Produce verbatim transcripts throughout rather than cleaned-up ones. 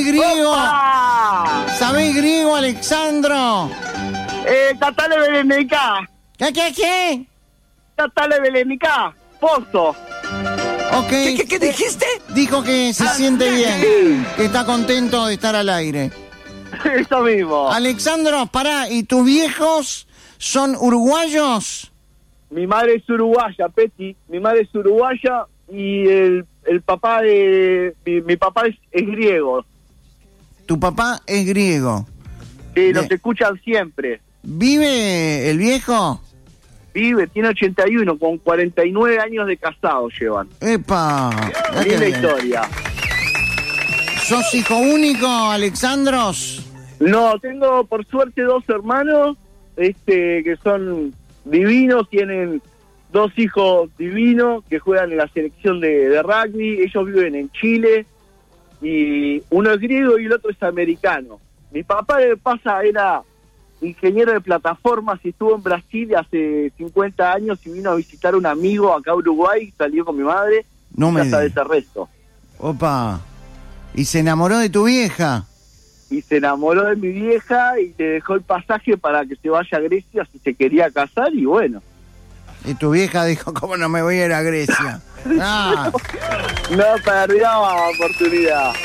¿Sabés griego? ¡Opa! ¿Sabés griego, Alexandro? Eh, Tatale Belenica. ¿Qué, qué, qué? Tatale Belenica. Pozo. Ok. ¿Qué, qué, qué dijiste? Dijo que se Ah, siente sí. bien, que está contento de estar al aire. Eso mismo. Alexandro, pará, ¿y tus viejos son uruguayos? Mi madre es uruguaya, Peti. Mi madre es uruguaya y el, el papá de... Mi, mi papá es, es griego. Tu papá es griego. Sí, los Bien. escuchan siempre. ¿Vive el viejo? Vive, tiene ochenta y uno, con cuarenta y nueve años de casado llevan. ¡Epa! Mirá qué Linda bien. historia. ¿Sos hijo único, Alexandros? No, tengo por suerte dos hermanos, este, que son divinos, tienen dos hijos divinos que juegan en la selección de, de rugby. Ellos viven en Chile y uno es griego y el otro es americano. Mi papá de pasa era ingeniero de plataformas y estuvo en Brasil hace cincuenta años y vino a visitar a un amigo acá a Uruguay, salió con mi madre, No me hasta de digas. ese resto. Opa. ¿Y se enamoró de tu vieja? Y se enamoró de mi vieja y le dejó el pasaje para que se vaya a Grecia si se quería casar y bueno. Y tu vieja dijo, ¿cómo no me voy a ir a Grecia? Ah, No perdíamos oportunidad.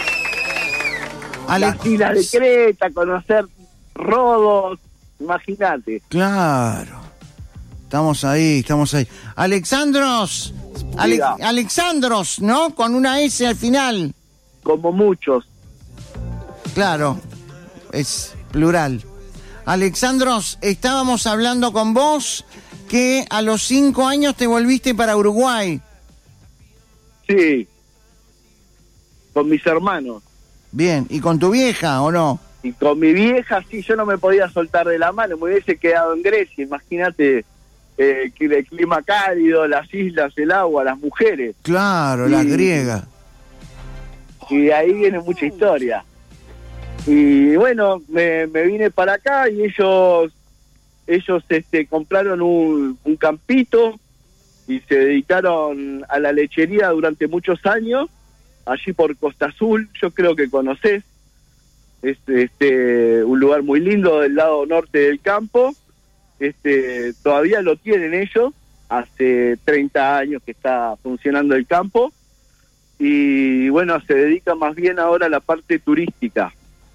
Ale- Las islas de Creta, conocer Rodos, imagínate. Claro. Estamos ahí, estamos ahí. Alexandros. Ale- Diga. Alexandros, ¿no? Con una S al final. Como muchos. Claro. Es plural. Alexandros, estábamos hablando con vos que a los cinco años te volviste para Uruguay. Sí. Con mis hermanos. Bien. ¿Y con tu vieja o no? Y con mi vieja, sí, yo no me podía soltar de la mano, me hubiese quedado en Grecia. Imagínate eh, que el clima cálido, las islas, el agua, las mujeres. Claro, la Sí. griega. Y de ahí viene mucha historia. Y bueno, me, me vine para acá y ellos ellos este compraron un, un campito y se dedicaron a la lechería durante muchos años, allí por Costa Azul, yo creo que conocés. Es este, un lugar muy lindo del lado norte del campo. Este, todavía lo tienen ellos, hace treinta años que está funcionando el campo. Y bueno, se dedica más bien ahora a la parte turística.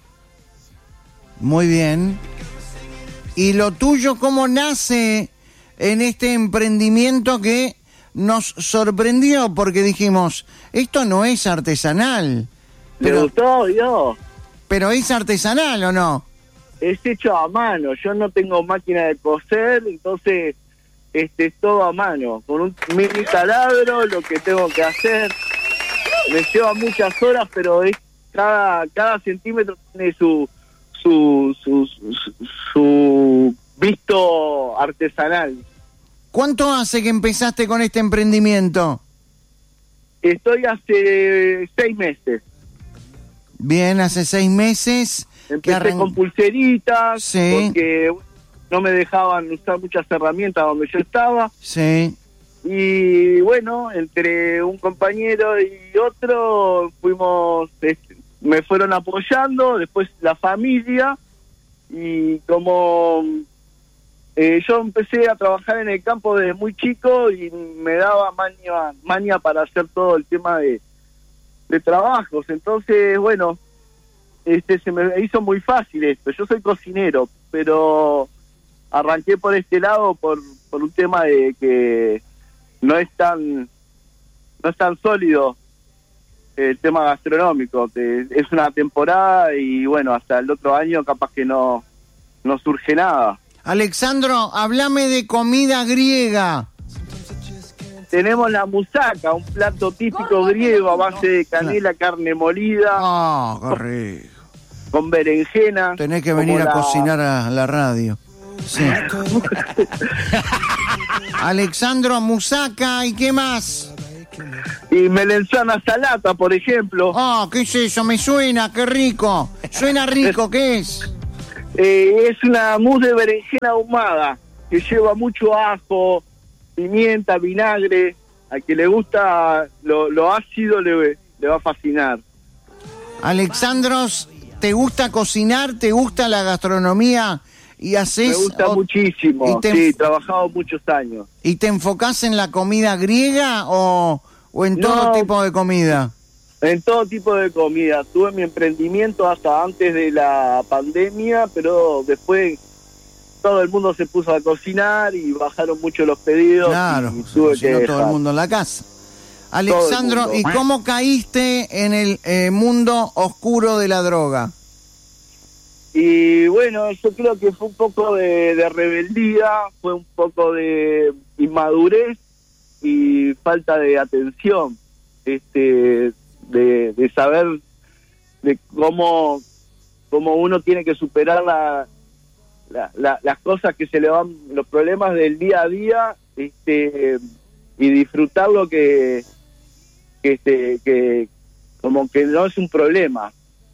Muy bien. ¿Y lo tuyo cómo nace en este emprendimiento que nos sorprendió? Porque dijimos, esto no es artesanal. ¿Le Pero, gustó, Dios? pero es artesanal, ¿o no? Es hecho a mano, yo no tengo máquina de coser, entonces este es todo a mano, con un mini taladro, lo que tengo que hacer. Me lleva muchas horas, pero es cada cada centímetro tiene su su su, su, su visto artesanal. ¿Cuánto hace que empezaste con este emprendimiento? Estoy hace seis meses. Bien, hace seis meses. que Empecé arran- con pulseritas, Sí. porque no me dejaban usar muchas herramientas donde yo estaba. Sí. Y bueno, entre un compañero y otro fuimos, este, me fueron apoyando, después la familia, y como eh, yo empecé a trabajar en el campo desde muy chico y me daba maña, maña para hacer todo el tema de, de trabajos, entonces bueno, este se me hizo muy fácil esto. Yo soy cocinero, pero arranqué por este lado por, por un tema de que no es tan no es tan sólido el tema gastronómico, que es una temporada y bueno, hasta el otro año capaz que no no surge nada. Alexandro, háblame de comida griega. Tenemos la musaca, un plato típico griego a base de canela, carne molida, Ah, qué rico. con berenjena. Tenés que como venir a la- cocinar a la radio. Sí. Alexandro, musaca, ¿y qué más? Y melenzana salata, por ejemplo. Ah, ¿qué es eso? Me suena, qué rico. Suena rico, ¿qué es? Eh, es una mousse de berenjena ahumada que lleva mucho ajo, pimienta, vinagre. A que le gusta lo, lo ácido le, le va a fascinar. Alexandros, ¿te gusta cocinar? ¿Te gusta la gastronomía? Y haces, Me gusta o, muchísimo, y te, sí, he trabajado muchos años. ¿Y te enfocás en la comida griega o, o en todo No, tipo de comida? En todo tipo de comida. Tuve mi emprendimiento hasta antes de la pandemia, pero después todo el mundo se puso a cocinar y bajaron mucho los pedidos. Claro, y tuve se que cocinó todo el dejar. mundo en la casa. Alexandro, ¿y cómo caíste en el eh, mundo oscuro de la droga? Y bueno, yo creo que fue un poco de, de rebeldía, fue un poco de inmadurez y falta de atención, este, de, de saber de cómo, cómo uno tiene que superar la, la, la, las cosas que se le van, los problemas del día a día, este, y disfrutar lo que, que, este, que como que no es un problema.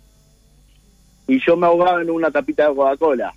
Y yo me ahogaba en una tapita de Coca-Cola.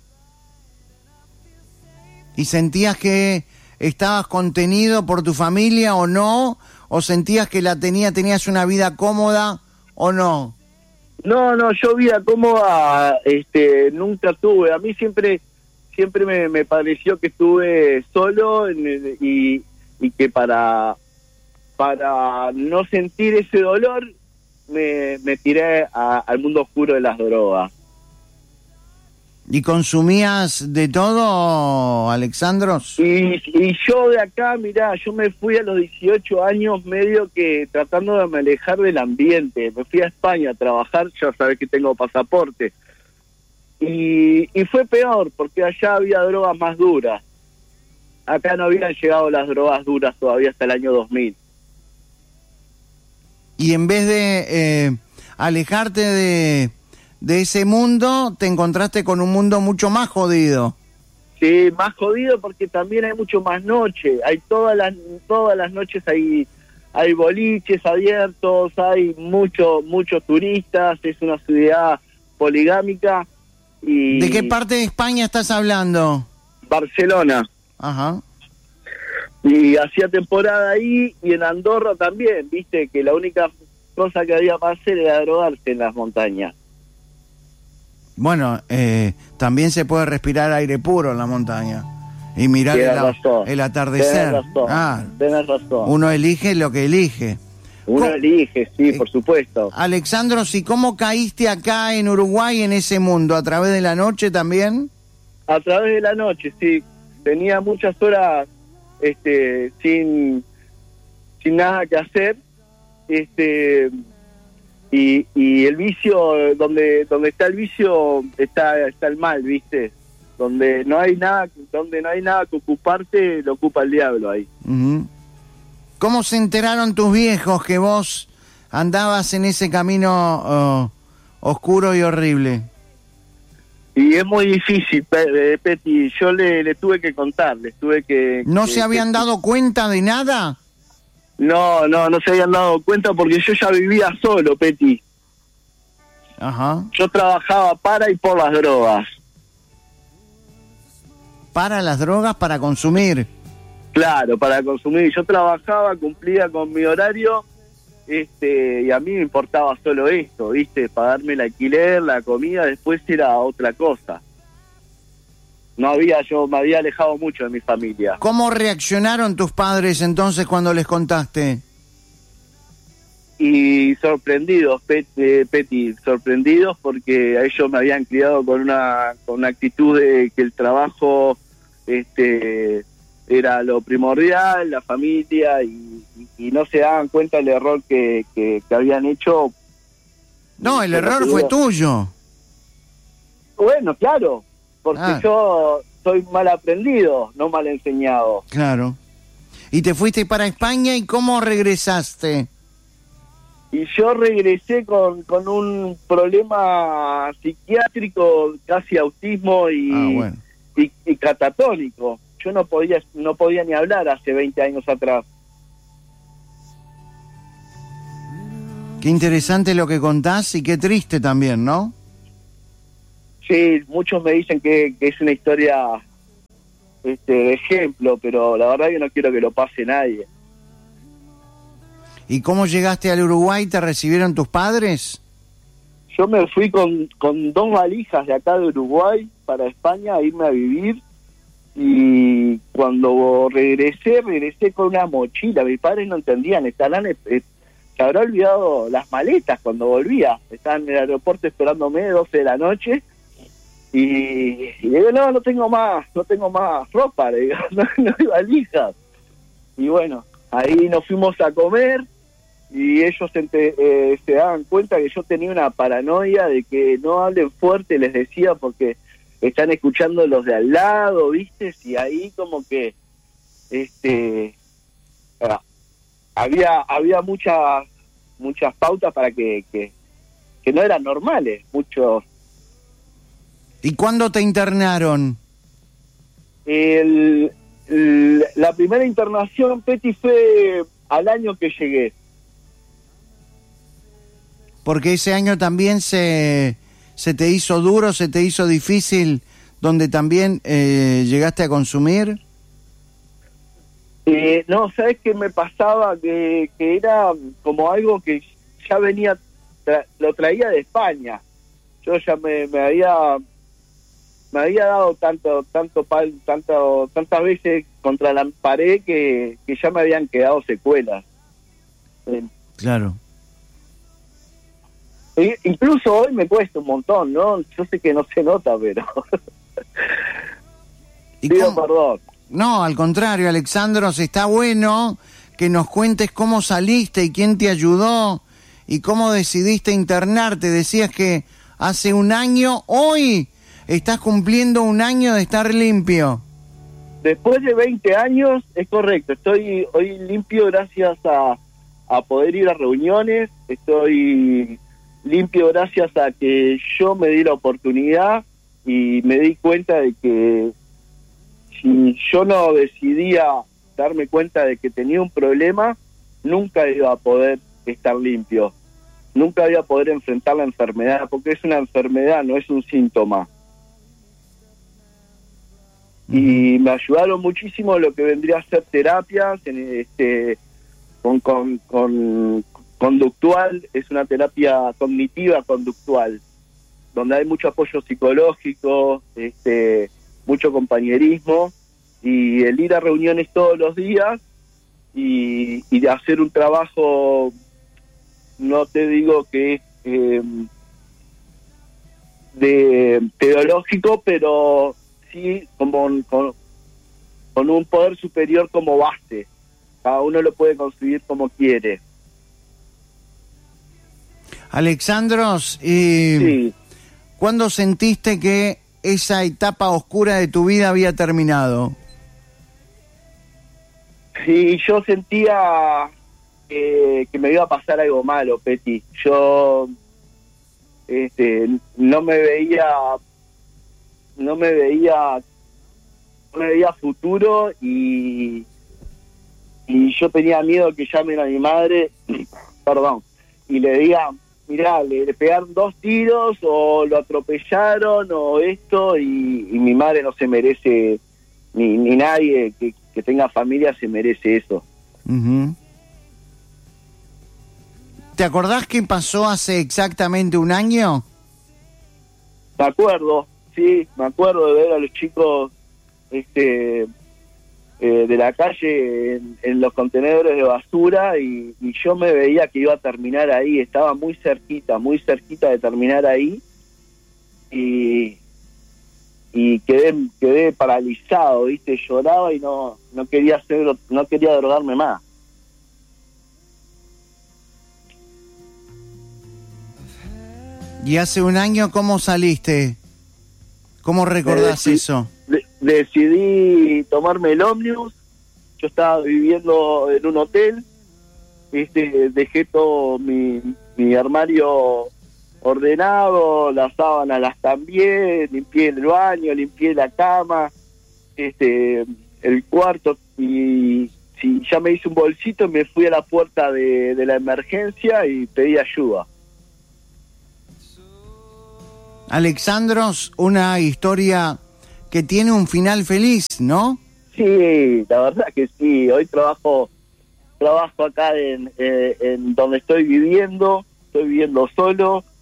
¿Y sentías que estabas contenido por tu familia o no? ¿O sentías que la tenía, tenías una vida cómoda o no? No, no, yo vida cómoda este, nunca tuve. A mí siempre siempre me, me pareció que estuve solo en el, y, y que para, para no sentir ese dolor me, me tiré a, al mundo oscuro de las drogas. ¿Y consumías de todo, Alexandros? Y, y yo de acá, mirá, yo me fui a los dieciocho años medio que tratando de me alejar del ambiente. Me fui a España a trabajar, ya sabés que tengo pasaporte. Y, y fue peor, porque allá había drogas más duras. Acá no habían llegado las drogas duras todavía hasta el año dos mil. Y en vez de eh, alejarte de... de ese mundo, te encontraste con un mundo mucho más jodido. Sí, más jodido porque también hay mucho más noche. Hay todas las todas las noches hay hay boliches abiertos, hay mucho muchos turistas, es una ciudad poligámica. Y ¿de qué parte de España estás hablando? Barcelona. Ajá. Y hacía temporada ahí y en Andorra también, viste que la única cosa que había para hacer era drogarse en las montañas. Bueno, eh, también se puede respirar aire puro en la montaña y mirar el, razón, el atardecer. Tenés razón, ah, tenés razón. Uno elige lo que elige. Uno ¿Cómo? elige, sí, Eh, por supuesto. Alexandro, ¿y cómo caíste acá en Uruguay en ese mundo? ¿A través de la noche también? A través de la noche, sí. Tenía muchas horas este, sin, sin nada que hacer. Este... Y, y el vicio, donde donde está el vicio, está está el mal, ¿viste? Donde no hay nada donde no hay nada que ocuparte, lo ocupa el diablo ahí. Uh-huh. ¿Cómo se enteraron tus viejos que vos andabas en ese camino uh, oscuro y horrible? Y es muy difícil, Pe- Peti. Yo le, le tuve que contar, les tuve que... ¿No que, se habían que, dado cuenta de nada? No, no, no se habían dado cuenta porque yo ya vivía solo, Peti. Ajá. Yo trabajaba para y por las drogas. ¿Para las drogas, para consumir? Claro, para consumir. Yo trabajaba, cumplía con mi horario, este, y a mí me importaba solo esto, ¿viste? Pagarme el alquiler, la comida, después era otra cosa. No había, yo me había alejado mucho de mi familia. ¿Cómo reaccionaron tus padres entonces cuando les contaste? Y sorprendidos, Pet, eh, Peti, sorprendidos porque a ellos me habían criado con una con una actitud de que el trabajo este era lo primordial, la familia, y, y, y no se daban cuenta del error que, que, que habían hecho. No, el error fue tuyo. Bueno, claro, porque Ah. yo soy mal aprendido, no mal enseñado. Claro. ¿Y te fuiste para España y cómo regresaste? Y yo regresé con, con un problema psiquiátrico, casi autismo y, Ah, bueno. y, y catatónico. Yo no podía no podía ni hablar hace veinte años atrás. Qué interesante lo que contás y qué triste también, ¿no? Sí, muchos me dicen que, que es una historia este, de ejemplo, pero la verdad yo no quiero que lo pase nadie. ¿Y cómo llegaste al Uruguay? ¿Te recibieron tus padres? yo me fui con, con dos valijas de acá de Uruguay para España a irme a vivir, y cuando regresé, regresé con una mochila. Mis padres no entendían, estarán, eh, se habrá olvidado las maletas cuando volvía. Estaban en el aeropuerto esperándome, doce de la noche, y, y le digo, no, no tengo más, no tengo más ropa, le digo, no, no hay valijas. Y bueno, ahí nos fuimos a comer, y ellos se, eh, se daban cuenta que yo tenía una paranoia de que no hablen fuerte, les decía, porque están escuchando los de al lado, ¿viste? Y ahí como que este ah, había había muchas muchas pautas para que, que, que no eran normales, muchos. ¿Y cuándo te internaron? El, el, la primera internación, Peti, fue al año que llegué. Porque ese año también se... ¿Se te hizo duro, se te hizo difícil, donde también eh, llegaste a consumir? Eh, no, ¿sabes qué me pasaba? Que, que era como algo que ya venía, tra- lo traía de España. Yo ya me, me había me había dado tanto tanto pal, tanto tantas veces contra la pared que, que ya me habían quedado secuelas. Eh, Claro. E incluso hoy me cuesta un montón, ¿no? Yo sé que no se nota, pero... ¿Y Pido cómo? perdón. No, al contrario, Alexandros, está bueno que nos cuentes cómo saliste y quién te ayudó y cómo decidiste internarte. Decías que hace un año, hoy, estás cumpliendo un año de estar limpio. Después de veinte años, es correcto, estoy hoy limpio gracias a, a poder ir a reuniones, estoy... limpio gracias a que yo me di la oportunidad y me di cuenta de que si yo no decidía darme cuenta de que tenía un problema, nunca iba a poder estar limpio, nunca iba a poder enfrentar la enfermedad, porque es una enfermedad, no es un síntoma. Uh-huh. Y me ayudaron muchísimo lo que vendría a ser terapias, en este, con... con, con conductual, es una terapia cognitiva conductual, donde hay mucho apoyo psicológico, este, mucho compañerismo, y el ir a reuniones todos los días y, y de hacer un trabajo, no te digo que es eh, de teológico, pero sí como con, con un poder superior como base. Cada uno lo puede construir como quiere. Alexandros, ¿y sí. cuándo sentiste que esa etapa oscura de tu vida había terminado? Sí, yo sentía que, que me iba a pasar algo malo, Peti. Yo este, no me veía, no me veía, no me veía futuro, y, y yo tenía miedo que llamen a mi madre, perdón, y le digan, mirá, le, le pegaron dos tiros, o lo atropellaron, o esto, y, y mi madre no se merece, ni, ni nadie que, que tenga familia se merece eso. Uh-huh. ¿Te acordás qué pasó hace exactamente un año? Me acuerdo, sí, me acuerdo de ver a los chicos este eh, de la calle en, en los contenedores de basura, y, y yo me veía que iba a terminar ahí, estaba muy cerquita, muy cerquita de terminar ahí, y y quedé quedé paralizado, ¿viste? Lloraba y no no quería hacer, no quería drogarme más. ¿Y hace un año cómo saliste? ¿Cómo recordás decí, eso? De, decidí tomarme el ómnibus. Yo estaba viviendo en un hotel, este, dejé todo mi, mi armario ordenado, las sábanas las cambié, limpié el baño, limpié la cama, este, el cuarto, y si ya me hice un bolsito, me fui a la puerta de, de la emergencia y pedí ayuda. Alexandros, una historia que tiene un final feliz, ¿no? Sí, la verdad que sí. Hoy trabajo trabajo acá en, eh, en donde estoy viviendo, estoy viviendo solo,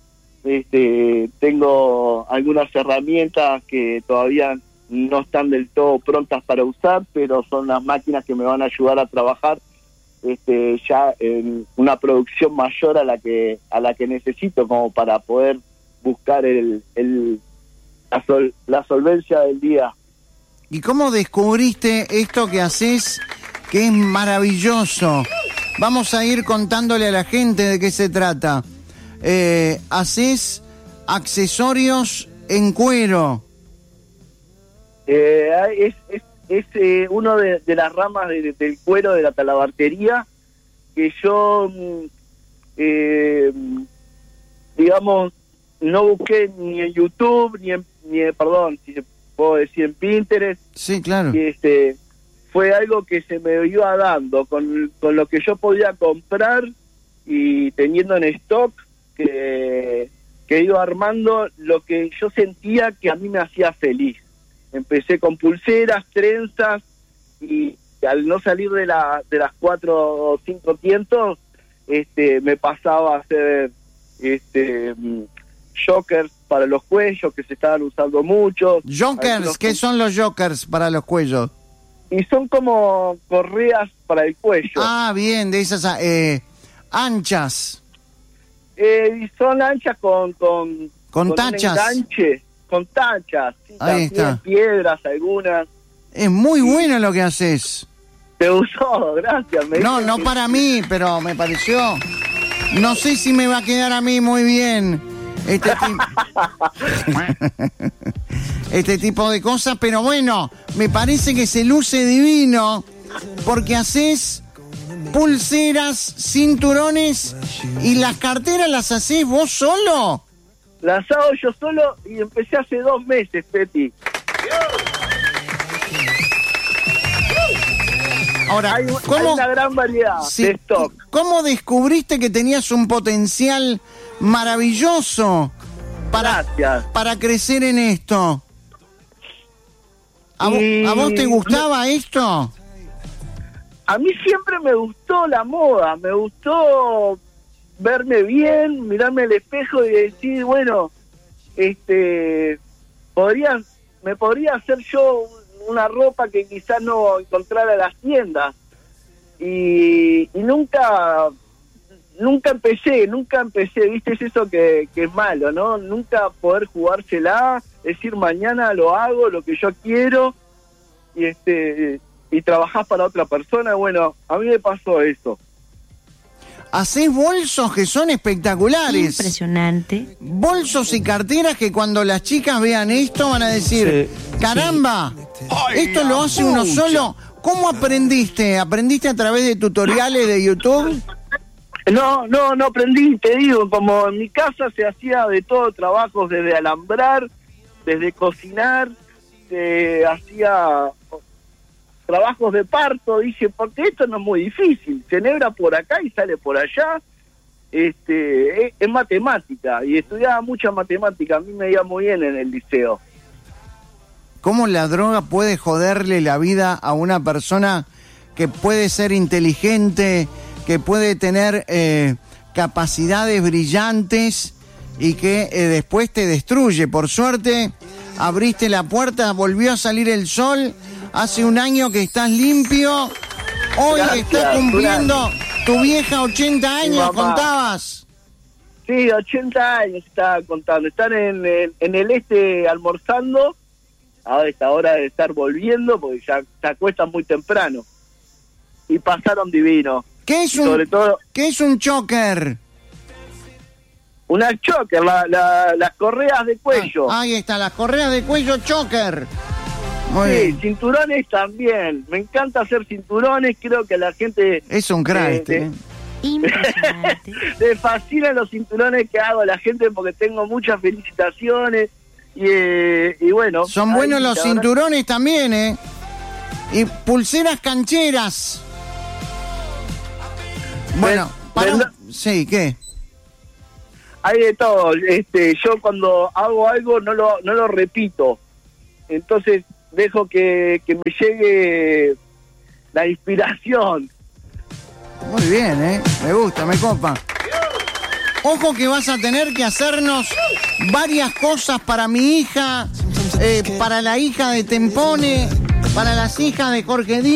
Este, tengo algunas herramientas que todavía no están del todo prontas para usar, pero son las máquinas que me van a ayudar a trabajar este, ya en una producción mayor a la que a la que necesito, como para poder buscar el, el la, sol, la solvencia del día. ¿Y cómo descubriste esto que haces, que es maravilloso? Vamos a ir contándole a la gente de qué se trata. Eh, haces accesorios en cuero. Eh, es es, es eh, uno de, de las ramas de, de, del cuero de la talabartería que yo, eh, digamos, no busqué ni en YouTube, ni en, ni en, perdón, si se puedo decir, en Pinterest. Sí, claro. Y este, fue algo que se me iba dando con, con lo que yo podía comprar y teniendo en stock, que, que iba armando lo que yo sentía que a mí me hacía feliz. Empecé con pulseras, trenzas, y al no salir de la de las cuatro o cinco tientos, este, me pasaba a hacer este jokers para los cuellos, que se estaban usando mucho. Jokers, ¿qué son los jokers para los cuellos? Y son como correas para el cuello. Ah, bien, de esas eh, anchas. Eh, y son anchas con con, con, con tachas. Un enganche, con tachas. Sí, ahí está. Piedras algunas. Es muy bueno lo que haces. ¿Te gustó? Gracias. Me no, no que... para mí, pero me pareció... No sé si me va a quedar a mí muy bien este, ti... este tipo de cosas, pero bueno, me parece que se luce divino porque haces pulseras, cinturones y las carteras las haces vos solo. Las hago yo solo y empecé hace dos meses, Peti. Ahora, hay, ¿cómo, hay una gran variedad sí, de stock. ¿Cómo descubriste que tenías un potencial maravilloso para, para crecer en esto? ¿A, y... ¿A vos te gustaba esto? A mí siempre me gustó la moda, me gustó verme bien, mirarme al espejo y decir, bueno, este, podría, me podría hacer yo una ropa que quizás no encontrara en las tiendas. Y, y nunca, nunca empecé, nunca empecé, viste, es eso que, que es malo, ¿no? Nunca poder jugársela, decir mañana lo hago, lo que yo quiero, y este... y trabajás para otra persona. Bueno, a mí me pasó eso. Hacés bolsos que son espectaculares. Impresionante. Bolsos y carteras que cuando las chicas vean esto van a decir, sí, caramba, sí. Esto lo hace uno solo. ¿Cómo aprendiste? ¿Aprendiste a través de tutoriales de YouTube? No, no, no aprendí, te digo, como en mi casa se hacía de todo, trabajos desde alambrar, desde cocinar, se hacía... trabajos de parto, dije, porque esto no es muy difícil, se enhebra por acá y sale por allá, este, es, es matemática, y estudiaba mucha matemática, a mí me iba muy bien en el liceo. ¿Cómo la droga puede joderle la vida a una persona que puede ser inteligente, que puede tener eh, capacidades brillantes y que eh, después te destruye? Por suerte, abriste la puerta, volvió a salir el sol. Hace un año que estás limpio. Hoy gracias, está cumpliendo gracias. Tu vieja ochenta años, contabas. Sí, ochenta años estaba contando. Están en, en, en el este almorzando. A esta hora de estar volviendo, porque ya se acuestan muy temprano. Y pasaron divino. ¿Qué es un, sobre todo, ¿qué es un choker? Una choker, la, la, las correas de cuello. Ah, ahí está, las correas de cuello choker. Muy sí, bien. Cinturones también. Me encanta hacer cinturones. Creo que a la gente... Es un crack. Eh, este. Impresionante. Me fascinan los cinturones que hago a la gente porque tengo muchas felicitaciones. Y, eh, y bueno... Son buenos los cinturones verdad. También, ¿eh? Y pulseras cancheras. Bueno, para... ¿verdad? Sí, ¿qué? Hay de todo. Este, yo cuando hago algo no lo, no lo repito. Entonces... dejo que, que me llegue la inspiración. Muy bien, ¿eh? Me gusta, me copa. Ojo que vas a tener que hacernos varias cosas para mi hija, eh, para la hija de Tempone, para las hijas de Jorge Díaz.